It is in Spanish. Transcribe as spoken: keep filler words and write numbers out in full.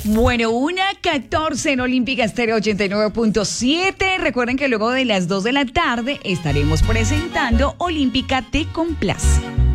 Bueno, una catorce en Olímpica Estéreo ochenta y nueve punto siete. Recuerden que luego de las dos de la tarde estaremos presentando Olímpica Te Complace.